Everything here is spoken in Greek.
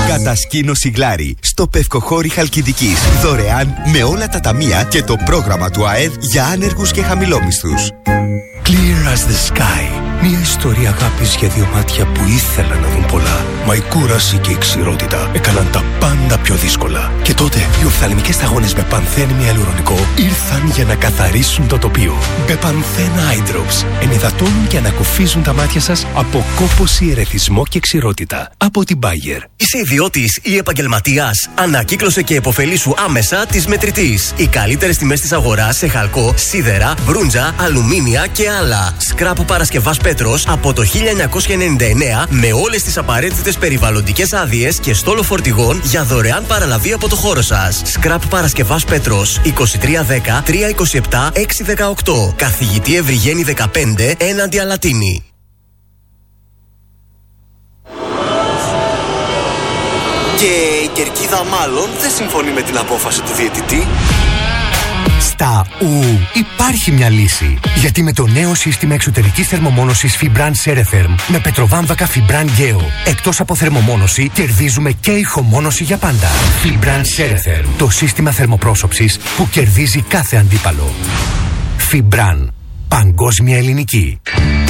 Κατασκήνωση Γλάρι στο Πευκοχώρι Χαλκιδικής. Δωρεάν με όλα τα ταμεία και το πρόγραμμα του ΑΕΔ για άνεργους και χαμηλόμισθους. Clear as the sky. Μια ιστορία αγάπης για δύο μάτια που ήθελαν να δουν πολλά. Μα η κούραση και η ξηρότητα έκαναν τα πάντα πιο δύσκολα. Και τότε οι οφθαλμικές σταγόνες με πανθέν ιαλουρονικό ήρθαν για να καθαρίσουν το τοπίο. Μπεπανθέν Eye Drops ενυδατώνουν και ανακουφίζουν τα μάτια σας από κόπωση, ερεθισμό και ξηρότητα. Από την Bayer. Είσαι ιδιώτης ή επαγγελματίας? Ανακύκλωσε και επωφελήσου άμεσα της Μετρητής. Οι καλύτερες τιμές της αγοράς σε χαλκό, σίδερα, μπρούντζα, αλουμίνια και άλλα. Σκράπ Παρασκευάς Πέτρος από το 1999 με όλες τις απαραίτητες περιβαλλοντικές άδειες και στόλο φορτηγών για δωρεάν παραλαβή από το χώρο σας. Σκράπ Παρασκευάς Πέτρος 2310 327 618. Καθηγητή Ευρυγένη 15 έναντι Αλατίνη. Και η κερκίδα μάλλον δεν συμφωνεί με την απόφαση του διαιτητή. Στα υπάρχει μια λύση. Γιατί με το νέο σύστημα εξωτερικής θερμομόνωσης Fibran Ceretherm με πετροβάμβακα Fibran Geo, εκτός από θερμομόνωση, κερδίζουμε και ηχομόνωση για πάντα. Fibran Ceretherm, το σύστημα θερμοπρόσωψης που κερδίζει κάθε αντίπαλο. Fibran, παγκόσμια ελληνική.